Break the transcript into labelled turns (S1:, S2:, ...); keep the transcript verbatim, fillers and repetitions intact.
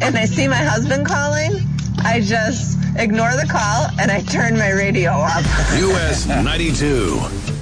S1: and I see my husband calling, I just ignore the call and I turn my radio up.
S2: U S ninety-two.